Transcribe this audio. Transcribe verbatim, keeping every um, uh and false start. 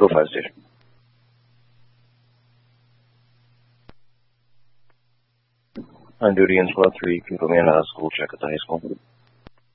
Go Fire Station. On duty in Squad three, can you put me on a school check at the high school?